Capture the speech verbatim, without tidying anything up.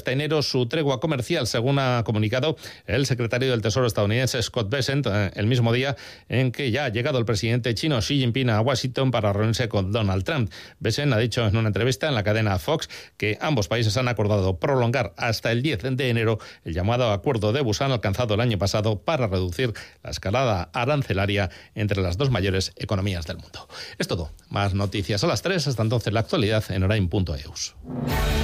hasta enero su tregua comercial, según ha comunicado el secretario del Tesoro estadounidense Scott Bessent, el mismo día en que ya ha llegado el presidente chino Xi Jinping a Washington para reunirse con Donald Trump. Bessent ha dicho en una entrevista en la cadena Fox que ambos países han acordado prolongar hasta el diez de enero el llamado Acuerdo de Busan alcanzado el año pasado para reducir la escalada arancelaria entre las dos mayores economías del mundo. Es todo. Más noticias a las tres. Hasta entonces la actualidad en orain punto eus.